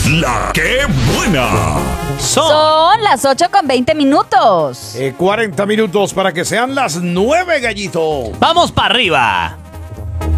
La que buena. Son las 8:20. 40 minutos para que sean las 9, Gallito. Vamos para arriba.